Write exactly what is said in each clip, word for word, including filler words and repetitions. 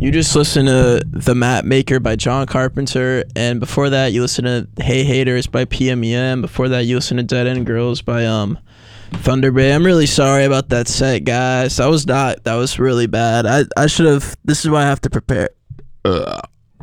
You just listened to The Map Maker by John Carpenter, and before that you listened to Hey Haters by P M E M. Before that you listened to Dead End Girls by um Thunderbay. I'm really sorry about that set, guys. That was not that was really bad. I, I should have this is why I have to prepare. Ugh.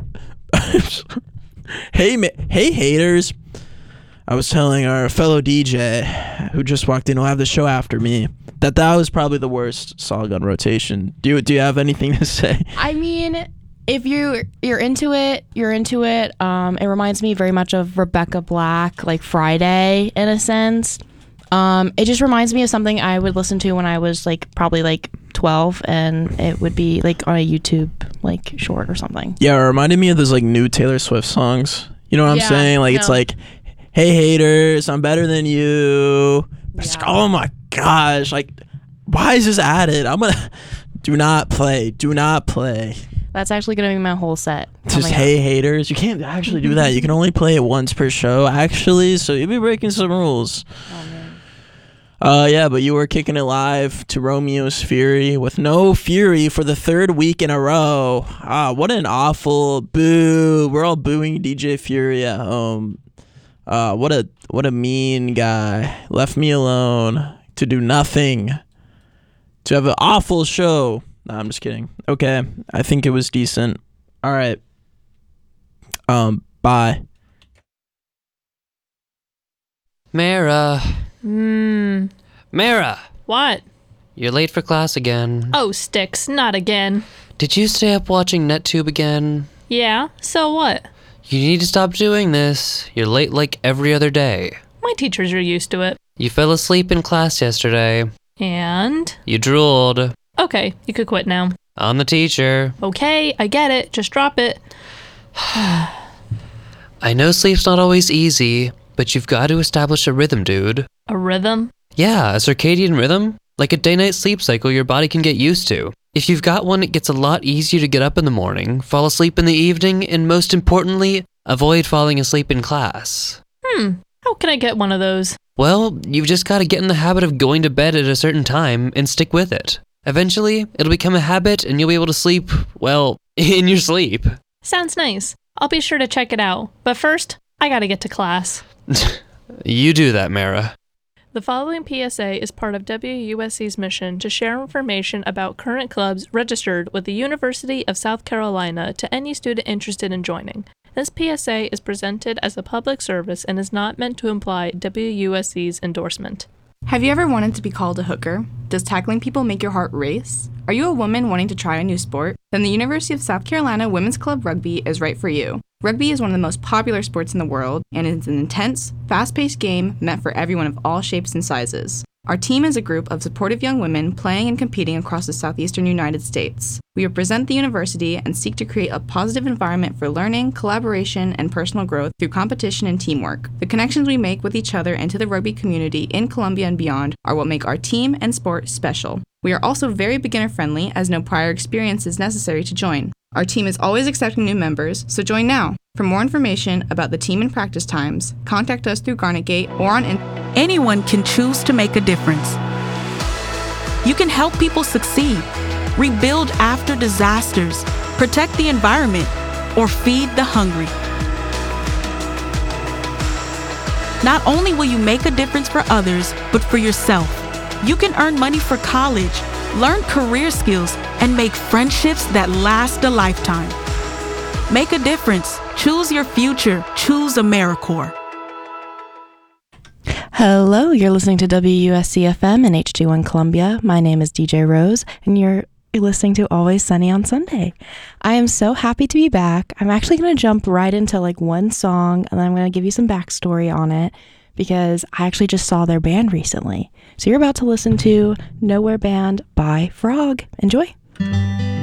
hey ma- hey haters. I was telling our fellow D J who just walked in, who'll have the show after me, that that was probably the worst song on rotation. Do you, do you have anything to say? I mean, if you you're into it, you're into it. Um, it reminds me very much of Rebecca Black, like Friday in a sense. Um, it just reminds me of something I would listen to when I was like probably like twelve, and it would be like on a YouTube like short or something. Yeah, it reminded me of those like new Taylor Swift songs. You know what Yeah, I'm saying? Like no. It's like, hey haters, I'm better than you. Yeah. Oh my gosh, like why is this added? I'm gonna do not play. Do not play. That's actually gonna be my whole set. Just hey haters. You can't actually do that. You can only play it once per show, actually. So you'll be breaking some rules. Oh man. Uh yeah, but you were kicking it live to Romeo's Fury with no Fury for the third week in a row. Ah, what an awful boo. We're all booing D J Fury at home. Uh what a what a mean guy. Left me alone to do nothing. To have an awful show. Nah, I'm just kidding. Okay, I think it was decent. All right. Um, bye. Mara. Hmm. Mara. What? You're late for class again. Oh, sticks. Not again. Did you stay up watching NetTube again? Yeah? So what? You need to stop doing this. You're late like every other day. My teachers are used to it. You fell asleep in class yesterday. And? You drooled. Okay, you could quit now. On the teacher. Okay, I get it. Just drop it. I know sleep's not always easy, but you've got to establish a rhythm, dude. A rhythm? Yeah, a circadian rhythm. Like a day-night sleep cycle your body can get used to. If you've got one, it gets a lot easier to get up in the morning, fall asleep in the evening, and most importantly, avoid falling asleep in class. Hmm. How can I get one of those? Well, you've just got to get in the habit of going to bed at a certain time and stick with it. Eventually, it'll become a habit and you'll be able to sleep, well, in your sleep. Sounds nice. I'll be sure to check it out. But first, I gotta get to class. You do that, Mara. The following P S A is part of W U S C's mission to share information about current clubs registered with the University of South Carolina to any student interested in joining. This P S A is presented as a public service and is not meant to imply W U S C's endorsement. Have you ever wanted to be called a hooker? Does tackling people make your heart race? Are you a woman wanting to try a new sport? Then the University of South Carolina Women's Club Rugby is right for you. Rugby is one of the most popular sports in the world, and it's an intense, fast-paced game meant for everyone of all shapes and sizes. Our team is a group of supportive young women playing and competing across the southeastern United States. We represent the university and seek to create a positive environment for learning, collaboration, and personal growth through competition and teamwork. The connections we make with each other and to the rugby community in Columbia and beyond are what make our team and sport special. We are also very beginner-friendly, as no prior experience is necessary to join. Our team is always accepting new members, so join now. For more information about the team and practice times, contact us through Garnetgate or on... In- Anyone can choose to make a difference. You can help people succeed, rebuild after disasters, protect the environment, or feed the hungry. Not only will you make a difference for others, but for yourself. You can earn money for college, learn career skills, and make friendships that last a lifetime. Make a difference. Choose your future. Choose AmeriCorps. Hello, you're listening to W U S C F M and H G one Columbia. My name is D J Rose, and you're listening to Always Sunny on Sunday. I am so happy to be back. I'm actually going to jump right into like one song, and then I'm going to give you some backstory on it, because I actually just saw their band recently. So you're about to listen to Nowhere Band by Frog. Enjoy.